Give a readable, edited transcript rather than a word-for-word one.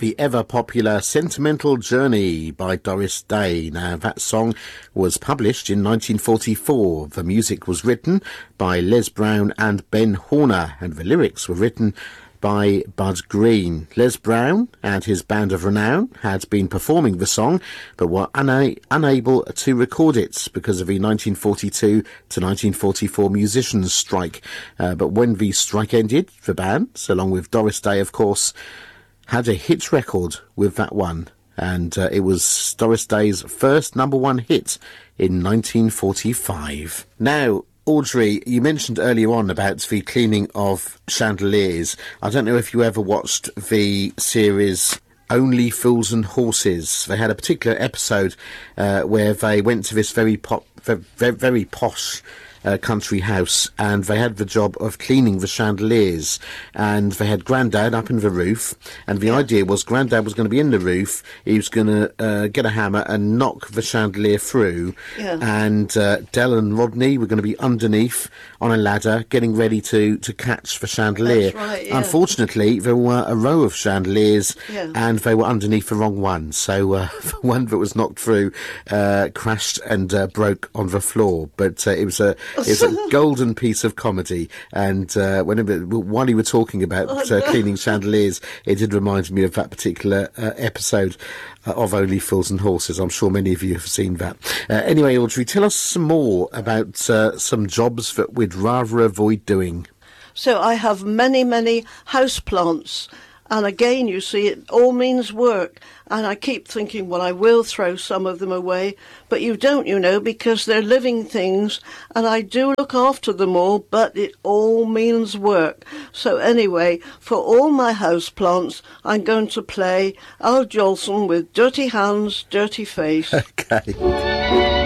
the ever-popular Sentimental Journey by Doris Day. Now, that song was published in 1944. The music was written by Les Brown and Ben Horner, and the lyrics were written by Bud Green. Les Brown and his band of renown had been performing the song, but were unable to record it because of the 1942 to 1944 musicians' strike. But when the strike ended, the band, along with Doris Day, of course, had a hit record with that one. And it was Doris Day's first number one hit in 1945. Now, Audrey, you mentioned earlier on about the cleaning of chandeliers. I don't know if you ever watched the series Only Fools and Horses. They had a particular episode where they went to this very posh country house, and they had the job of cleaning the chandeliers, and they had Grandad up in the roof, and the idea was Grandad was going to be in the roof, he was going to get a hammer and knock the chandelier through, and Del and Rodney were going to be underneath on a ladder getting ready to catch the chandelier. That's right, Unfortunately, there were a row of chandeliers and they were underneath the wrong one, so the one that was knocked through crashed and broke on the floor, but it was a golden piece of comedy, and while you were talking about cleaning chandeliers, it did remind me of that particular episode of Only Fools and Horses. I'm sure many of you have seen that. Anyway, Audrey, tell us some more about some jobs that we'd rather avoid doing. So I have many house plants. And again, you see, it all means work. And I keep thinking, well, I will throw some of them away. But you don't, you know, because they're living things. And I do look after them all, but it all means work. So anyway, for all my house plants, I'm going to play Al Jolson with Dirty Hands, Dirty Face. Okay.